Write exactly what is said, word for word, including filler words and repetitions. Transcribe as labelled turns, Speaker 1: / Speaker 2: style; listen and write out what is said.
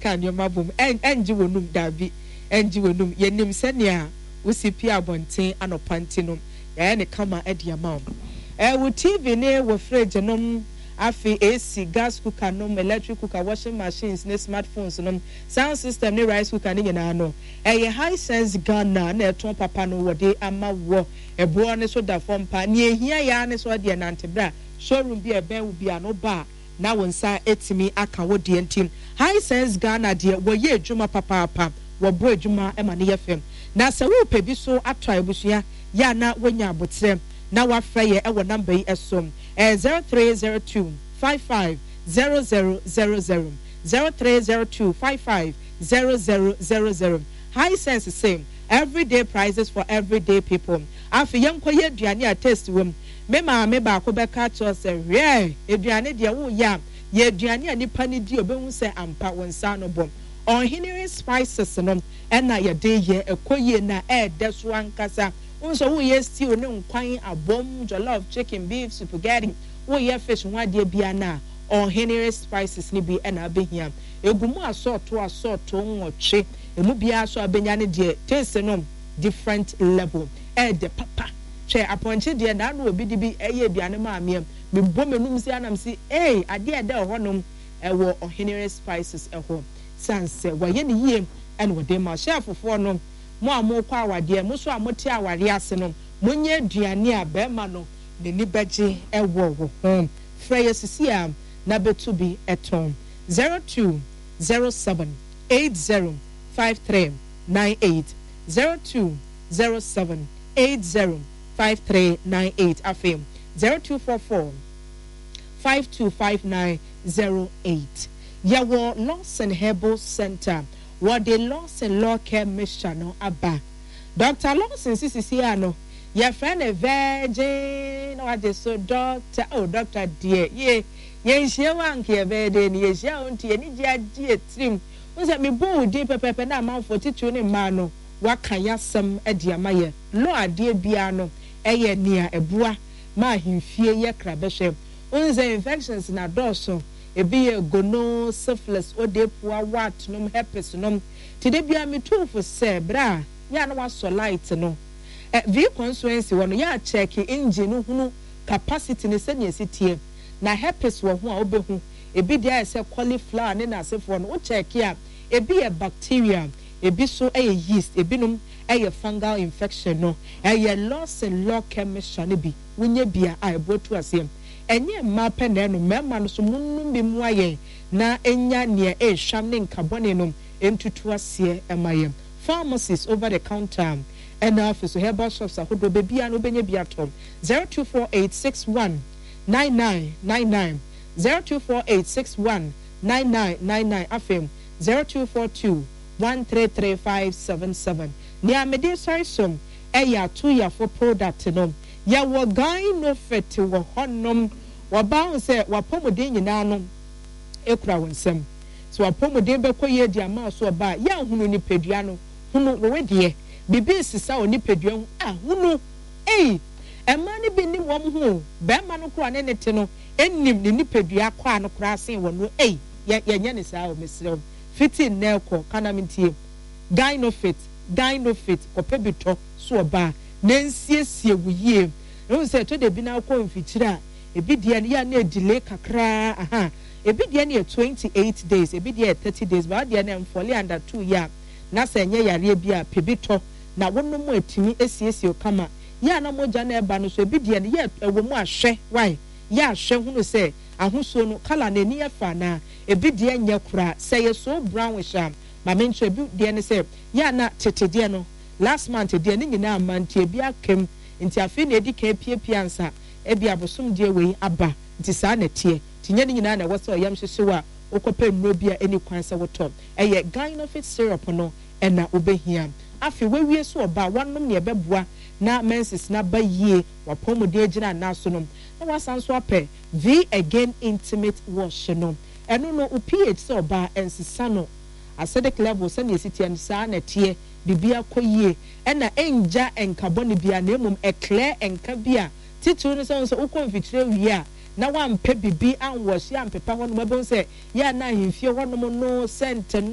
Speaker 1: kan yo mabom en enji wonum dabi enji wonum yenim senia usipi abonten anopantinom ya ne kama ediama eh wo T V ne wo fridge nom afi A C gas cooker nom electric cooker washing machines ne smartphones nom sound system ne rice cooker ne nyina no eh high sense Ghana na eton papa no wode ama wo ebo ne so da form pa ne ehia ya ne so de nantebra showroom bi eben wo bi ano ba na wonsa etimi aka wo de ntim high sense Ghana de wo ye adwuma papa papa wo bo adwuma e ma ne yefem na se wo pebi so atwa ebusua ya na wonya abotre na wa freye e wo number yi esom eh zero three zero two five five zero zero zero zero zero three zero two five five zero zero zero zero high sense same everyday prices for everyday people afi yenkoye aduane a taste wom me ma me ba ko be ka to se re aduane de wo ya ye aduane a nipa ne di obehu se ampa wonsa no bom on hinering spices no na ye de ye ekoye na e de so ankasa unso wo ye stew ne nkwan abom jollof chicken beef spaghetti wo ye fish wade bia na on hinering spices ni bi na abehia egumu asorto asorto nwoche emu bia so abenya ne de taste no different level e de papa che aponche de na no obi di bi eye aduane ma amia me bom enum si anam si eh ade e de honom e wo on hinering spices e ho sanse wo ye ne yie ene wo de ma chef fo no mo amokwa awade mo so amote aware ase no monye aduane a be ma no ne ni beje e wo wo hom freya sisia na betu bi eton zero two zero seven eight zero five three nine eight zero two zero seven eight zero five three nine eight afem zero two four four five two five nine zero eight yawo Lawson Herbal Center what the Lawson Law Care Mission no aba Doctor Lawson sisi no your friend a virgin or the so doctor oh doctor dear ye ye share one care bed ni ye share unti ni dia die trim unse me bo di pepepe na man forty-two ne ma no waka yasem adiamaye lo ade bia no eye nia ebua ma himfie ye krabehwe unse infections na doso ebi ye gono syphilis odepoa wat nom herpes nom tide bia me two for se bra ya na waso light no eh v constituency wono ya check engine hunu capacity ne se ne sitie na herpes wo ho a obehu ebi dia ese cauliflower ne na asefo no wo check ya ebi ye bacteria ebi so eye yeast ebi nom eye fungal infection no eye Lawson Law Care Mission ne bi wonye bia a ebotu asem enye ma pene no mema no so munum bi mu aye na enya ne e hwam ne nkabone no entutu ase emaye pharmacies over the counter and office herbal shops ahodo be bia no benye bia tom zero two four eight six one nine nine nine nine zero two four eight six one nine nine nine nine afem zero two four two one three three five seven seven ni amede sorry som eya two year for product no ya wo guy no fit wo honnom wo ba say wo pomodin nyina no ekura wonsem so wo pomodin be koye di ama so ba ya hunu ni pedua no hunu wo de bibi sisa oni pedua hu ah hunu eh ema ni bi ni wo hu be ma no kura ne ne te no ennim ni ni pedua kwa no kura sen wo no eh ya nya ne sa o mesre fitin na ekọ kana mintie guy no fit guy no fit kopebito so ba nensiesie wuye no say to de bi na ko mfikyira ebi de ya na delay kakra aha ebi de na twenty-eight days ebi de thirty days ba de na mfole under two year na say nye yare bia pebito na wonno mu atimi esiesie kama ya na moja na eba no so ebi de na ya ewo mu ahwe why ya ahwe hunu say ahosuo no kala na ni afa na ebi de nya kura say so brown sham ma mencho ebi de ne say ya na tete de no last month de ne nyina amante ebi akem nti afi na edi ka piepie ansa ebi abosom de wei aba nti saa na tie tinye ne nyina na wo so yam hyehywa okopa nnuro bia eni kwan sa wotom eye Gynofit syrup no ena obehia afi wewie so oba wanom ne ebeboa na menses na ba yie wapomode agina na so no na wasanso apɛ V again intimate wash no eno no o pH so oba ensesa no acidic level se na esitia no saa na tie bibia koyie ena enja enkabone bia na emum e clear enka bia titu no so so ukonfitire wi na wampe bibi anwashi ampepa hono mabon se ya na himfie hono no sente